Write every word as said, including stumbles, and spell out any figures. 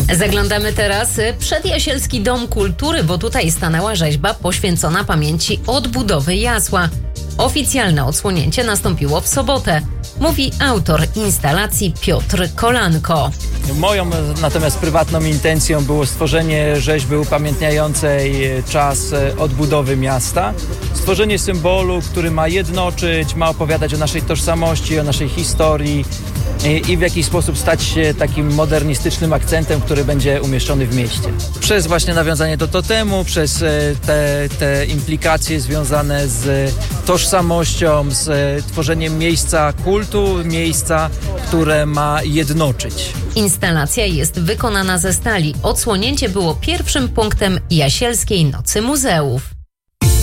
Zaglądamy teraz przed Jasielski Dom Kultury, bo tutaj stanęła rzeźba poświęcona pamięci odbudowy Jasła. Oficjalne odsłonięcie nastąpiło w sobotę, mówi autor instalacji Piotr Kolanko. Moją natomiast prywatną intencją było stworzenie rzeźby upamiętniającej czas odbudowy miasta. Stworzenie symbolu, który ma jednoczyć, ma opowiadać o naszej tożsamości, o naszej historii i w jakiś sposób stać się takim modernistycznym akcentem, który będzie umieszczony w mieście. Przez właśnie nawiązanie do totemu, przez te, te implikacje związane z tożsamością, z tworzeniem miejsca kultu, miejsca, które ma jednoczyć. Instalacja jest wykonana ze stali. Odsłonięcie było pierwszym punktem Jasielskiej Nocy Muzeów.